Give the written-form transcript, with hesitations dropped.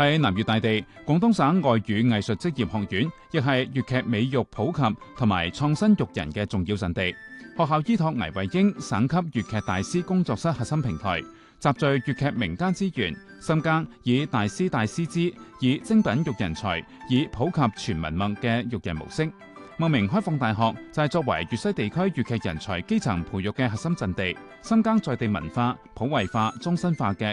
喺南粵大地，廣東省外語藝術職業學院亦係粵劇美育普及同埋創新育人嘅重要陣地。學校依託倪惠英省級粵劇大師工作室核心平台，集聚粵劇名家資源，深耕以大師大師資，以精品育人才，以普及全文脈嘅育人模式。茂名開放大學就係作為粵西地區粵劇人才基層培育嘅核心陣地，深耕在地文化普惠化、終身化嘅